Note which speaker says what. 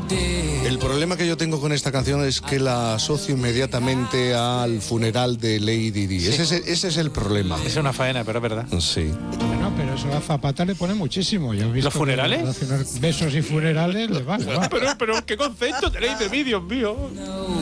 Speaker 1: El problema que yo tengo con esta canción es que la asocio inmediatamente al funeral de Lady Di.
Speaker 2: Sí.
Speaker 1: Ese es el problema.
Speaker 2: Es una faena, pero es verdad.
Speaker 1: Sí.
Speaker 3: Bueno, pero eso a Zapata le pone muchísimo. Yo he visto
Speaker 2: ¿Los funerales?
Speaker 3: relacionar besos y funerales le va.
Speaker 2: Pero ¿qué concepto tenéis de mí, Dios mío?